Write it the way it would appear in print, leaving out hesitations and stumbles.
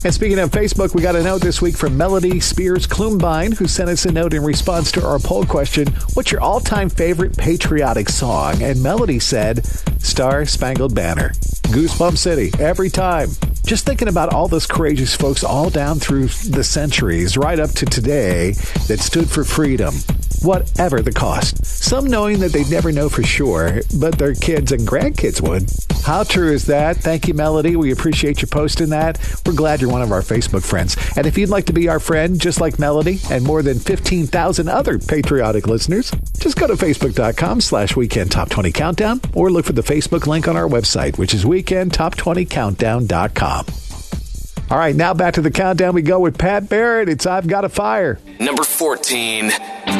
And speaking of Facebook, we got a note this week from Melody Spears Klumbine, who sent us a note in response to our poll question, what's your all-time favorite patriotic song? And Melody said, Star Spangled Banner. Goosebump City, every time. Just thinking about all those courageous folks all down through the centuries, right up to today, that stood for freedom, whatever the cost. Some knowing that they'd never know for sure, but their kids and grandkids would. How true is that? Thank you, Melody. We appreciate you posting that. We're glad you're one of our Facebook friends. And if you'd like to be our friend, just like Melody and more than 15,000 other patriotic listeners, just go to facebook.com/Weekend Top 20 Countdown or look for the Facebook link on our website, which is weekendtop20countdown.com. All right, now back to the countdown we go with Pat Barrett. It's I've Got a Fire. Number 14.